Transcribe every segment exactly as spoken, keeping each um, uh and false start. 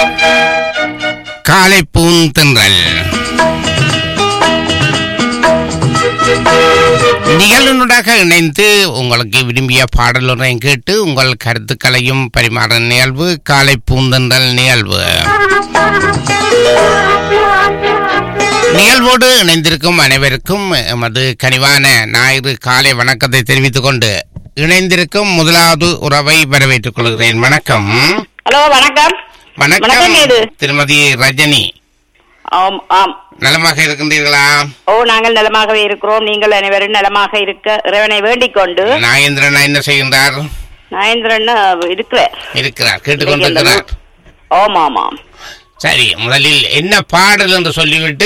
காலை பூந்தென்றல் நிகழ்வுடாக இணைந்து உங்களுக்கு விரும்பிய பாடலுடன் கேட்டு உங்கள் கருத்துக்களையும் பரிமாற நிகழ்வு காலை பூந்தென்றல் நிகழ்வு. நிகழ்வோடு இணைந்திருக்கும் அனைவருக்கும் எமது கனிவான ஞாயிறு காலை வணக்கத்தை தெரிவித்துக் கொண்டு இணைந்திருக்கும் முதலாவது உறவை வரவேற்றுக் கொள்கிறேன். வணக்கம். ஹலோ, வணக்கம். வணக்கம் திருமதி ரஜினி. ஆம் ஆம் நலமாக இருக்கின்றீர்களா? ஓ, நாங்கள் நலமாகவே இருக்கிறோம். நீங்கள் அனைவரும் நலமாக இருக்க இறைவனை வேண்டிக் கொண்டு. நாகேந்திரன் என்ன செய்கின்றார்? நாகேந்திரன் இருக்கிறார் இருக்கிறார் கேட்டுக்கொண்டிருக்கிறார். ஓம் ஆமாம். சரி, முதலில் என்ன பாடல் என்று சொல்லிவிட்டு.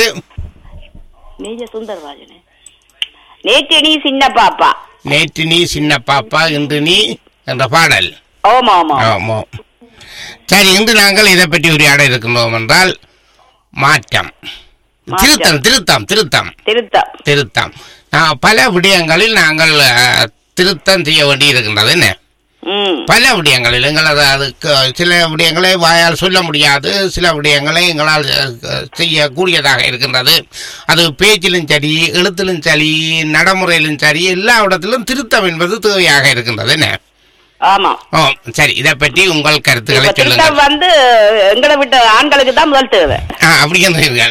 நீஜ சுந்தரராஜனே, நேற்று நீ சின்ன பாப்பா. நேற்று நீ சின்ன பாப்பா இன்று நீ என்ற பாடல். ஓம் ஆமாம். ஆமா. சரி, இன்று நாங்கள் இதை பற்றி உரையாட இருக்கின்றோம் என்றால் மாற்றம், திருத்தம் திருத்தம் திருத்தம் திருத்தம் திருத்தம் பல விடயங்களில் நாங்கள் திருத்தம் செய்ய வேண்டி இருக்கின்றது. என்ன பல விடயங்களில் எங்களால் அதுக்கு சில விடயங்களை வாயால் சொல்ல முடியாது, சில விடயங்களை எங்களால் செய்யக்கூடியதாக இருக்கின்றது. அது பேச்சிலும் சரி, எழுத்திலும் சரி, நடைமுறையிலும் சரி, எல்லா இடத்திலும் திருத்தம் என்பது தேவையாக இருக்கின்றது. என்ன? ஆமா. ஓ, சரி, இதை பற்றி உங்கள் கருத்துக்களை சொல்லுங்க. வந்து எங்களை விட்ட ஆண்களுக்கு தான் முதல் தேவை. அப்படி என்றீர்கள்.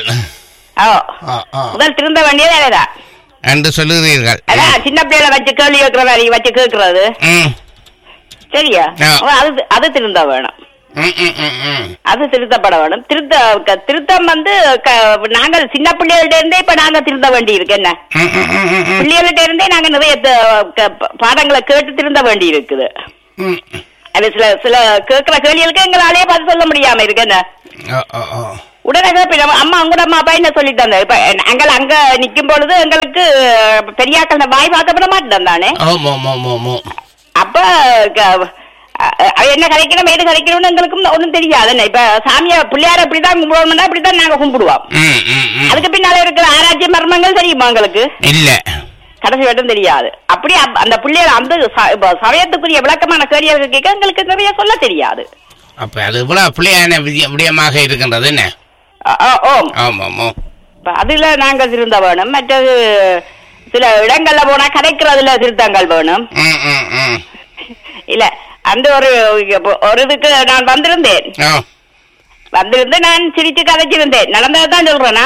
முதல் திருந்த வேண்டியது என்று சொல்லுகிறீர்கள். அதான் சின்ன பிள்ளைகளை வச்சு கேள்வி வைக்கிற மாதிரி வச்சு கேட்கறது. சரியா? அது அது திருந்த வேணும், அது திருத்தப்பட வேணும். திருத்த திருத்தம் வந்து நாங்கள் சின்ன பிள்ளைகள்ட்ட இருந்தே இப்ப நாங்க திருந்த வேண்டி இருக்கு. என்ன, பிள்ளைகள்ட்ட இருந்தே நாங்க நிறைய பாடங்களை கேட்டு திருந்த வேண்டி இருக்குது. அது சில சில கேட்கிற கேள்விகளுக்கு எங்களாலேயே பார்த்து சொல்ல முடியாம இருக்கு. என்ன, உடனே அம்மா உங்களோட அம்மா அப்பா என்ன சொல்லிட்டு இப்ப நாங்கள் அங்க நிக்கும் பொழுது எங்களுக்கு பெரியாக்கள் வாய் பார்க்கப்பட மாட்டேன் தானே. அப்ப என்ன கலைக்கணும் ஏது கலைக்கணும்னு எங்களுக்கும் ஒண்ணும் தெரியாது. என்ன, இப்ப சாமியா பிள்ளையார அப்படிதான் கும்பிடுவோம்னா அப்படித்தான் நாங்க கும்பிடுவோம். அதுக்கு பின்னால இருக்கிற ஆராய்ச்சி மர்மங்கள் தெரியுமா எங்களுக்கு? இல்ல, கடைசி வட்டம் தெரியாது. அப்படி அந்த பிள்ளையார் அந்த சமயத்துக்குரிய விளக்கமான கேள்வியாக கேட்க எங்களுக்கு நிறைய சொல்ல தெரியாது. அப்ப அது இவ்வளவு பிள்ளையான விடயமாக இருக்கின்றது. என்ன? அதுல நாங்க திருந்த வேணும். மற்றது சில இடங்கள்ல போனா கதைக்கிறதுல திருத்தங்கள் வேணும். இல்ல, அந்த ஒரு ஒரு இதுக்கு நான் வந்திருந்தேன் வந்திருந்து நான் சிரிச்சு கதைச்சிருந்தேன். நடந்ததான் சொல்றேன்னா,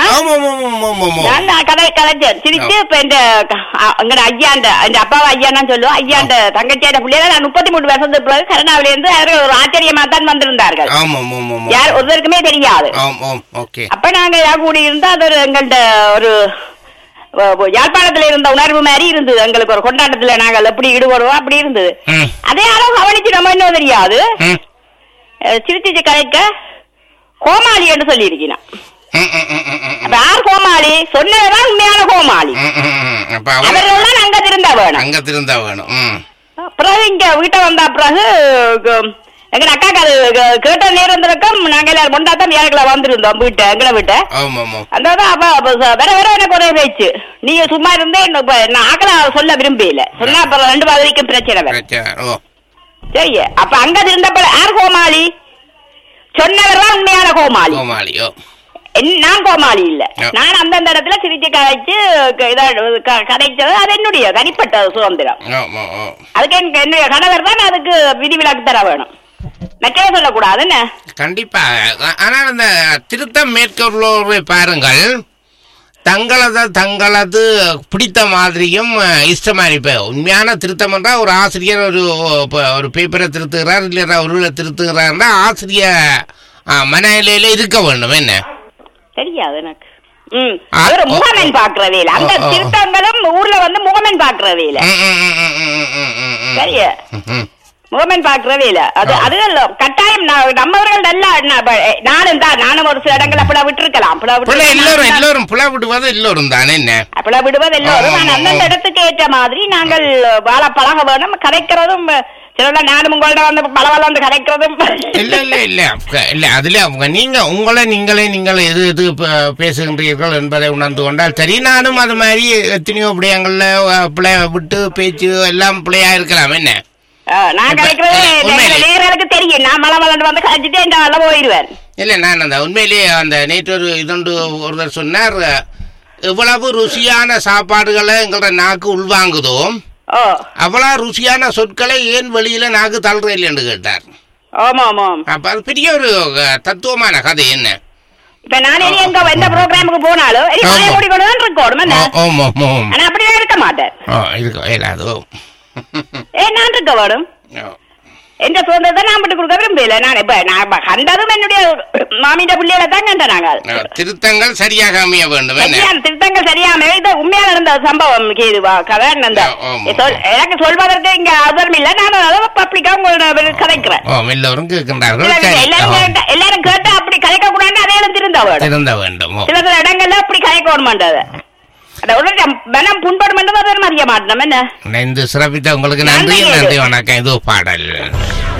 நான் கதை கதைச்சேன் சிரிச்சு. இப்ப இந்த எங்க ஐயாண்ட இந்த அப்பாவை ஐயான்னு சொல்லுவோம், ஐயாண்ட தங்கச்சியாண்ட பிள்ளைகள் நான் முப்பத்தி மூணு வருஷத்துக்கு பிறகு கருணாவில இருந்து அவர்கள் ஒரு ஆச்சரியமா தான் வந்திருந்தார்கள். யார் ஒருத்தருக்குமே தெரியாது. அப்ப நாங்க யார் கூடி இருந்தா அது எங்கள்ட ஒரு யாழ்ப்பாணத்துல இருந்த உணர்வு மாதிரி இருந்தது. எங்களுக்கு ஒரு கொண்டாட்டத்துல நாங்கள் எப்படி ஈடுபடுவோம் அப்படி இருந்தது. அதே அளவு கவனிச்சு நம்ம என்ன தெரியாது சிரிச்சு கலைக்க கோமாளி என்று சொல்லி இருக்கிறான். யார் கோமாளி? சொன்னதான் உண்மையான கோமாளி. அவர்கள் அங்க திருந்த வேணும், அங்க திருந்த வேணும். பிறகு இங்க வீட்டை வந்தா பிறகு எங்க அக்காக்கு அது கேட்ட நேரம் இருக்கும். நாங்க எல்லாரும் கொண்டாத்தான் ஏழை வந்திருந்தோம் வீட்டை, எங்களை வீட்டை. அந்த வேற வேற எனக்கு ஒரே பேச்சு. நீங்க சும்மா இருந்தே நான் ஆக்கள சொல்ல விரும்பல சொன்னா அப்புறம் ரெண்டு வரைக்கும் பிரச்சனை வேற. சரி, அப்ப அங்க திருந்த யார் கோமாளி? சொன்னவர்தான் உண்மையான கோமாளி. நான் கோமாளி இல்ல. நான் அந்தந்த இடத்துல சிரிச்சு கதைச்சு கதைச்சது அது என்னுடைய தனிப்பட்ட சுதந்திரம். அதுக்கு என்னுடைய கணவர் தான் அதுக்கு விதிவிலக்கு தர வேணும், நச்சே சொல்லக்கூடாது. என்ன, கண்டிப்பா. ஆனால் அந்த திருத்தம் மேற்கொள்வோரை பாருங்கள், தங்களது தங்களது பிடித்த மாதிரியும் இஷ்டமா இருப்ப. உண்மையான திருத்தம் என்றால் ஒரு ஆசிரியர் ஒரு ஒரு பேப்பரை திருத்துகிறார் இல்லையா ஒரு திருத்துகிறார்னா ஆசிரியர் மனநிலையில இருக்க வேண்டும். என்ன, தெரியாது எனக்கு. முகமன் பாக்குறதே இல்ல, அந்த திருத்தங்களும் ஊர்ல வந்து முகமன் பாக்குறதே இல்ல. சரியா, முகமன் பாக்குறதே இல்ல. அது அது கட்டாயம் நம்மவர்கள் நல்லா நானும் தான் நானும் ஒரு சில இடங்களை புல விட்டு இருக்கலாம். எல்லோரும் எல்லோரும் புல விடுவது எல்லோரும் தானே. என்ன, புல விடுவது எல்லோரும். அந்தந்த இடத்துக்கு ஏற்ற மாதிரி நாங்கள் வாழ பழக வேணும். கதைக்கிறதும் நானும் உங்கள்ட்ட வந்து பலவல வந்து கதைக்கிறதும் இல்ல இல்ல இல்ல இல்ல அதுல நீங்க உங்களை நீங்களே நீங்கள் எது எது பேசுகின்றீர்கள் என்பதை உணர்ந்து கொண்டால் சரி. நானும் அது மாதிரி எத்தனையோ விடயங்கள்ல பிள்ளை விட்டு பேச்சு எல்லாம் பிள்ளையா இருக்கலாம். என்ன, நான் கலைக்கிறது நேர்களுக்கு தெரியும். நான் மலை மலண்டு வந்து கழிச்சுட்டு என் போயிடுவேன். இல்லை நான் அந்த உண்மையிலேயே அந்த நேற்று ஒரு இதொன்று ஒருத்தர் சொன்னார், இவ்வளவு ருசியான சாப்பாடுகளை எங்களோட நாக்கு உள்வாங்குதோ அவ்வளவு ருசியான சொற்களை ஏன் வெளியில நாக்கு தள்ளுற இல்லைன்னு கேட்டார். ஆமா ஆமாம். அப்ப அது பெரிய ஒரு தத்துவமான கதை. என்ன இப்ப நானே எங்க எந்த ப்ரோக்ராமுக்கு போனாலும் இருக்கணும், ஆனா அப்படியே இருக்க மாட்டேன். ஏன் நான் இருக்க வேணும், எந்த சுதந்திரத்தை நான் விட்டு கொடுக்க விரும்பல. நான் இப்ப நான் கண்டதும் என்னுடைய மாமியிட பிள்ளைகளை தான் கண்டேன். நாங்கள் திருத்தங்கள் சரியாக அமைய வேண்டும். திருத்தங்கள் சரியாக இது உண்மையான இருந்த சம்பவம் கேதுவா கதை. எனக்கு சொல்வதற்கு இங்க அவரும் இல்ல, நான் பப்ளிக்கா உங்களோட கதைக்கிறேன். எல்லாரும் கேட்டு அப்படி கதைக்க கூடாது, அதே திருந்த வேண்டும். சில சில இடங்கள்ல அப்படி கதைக்க மாட்டாது, மனம் புண்படும் என்று அறிய மாட்டோம். என்ன சிறப்பித்த உங்களுக்கு நன்றி. நன்றி, வணக்கம். இது பாடல்.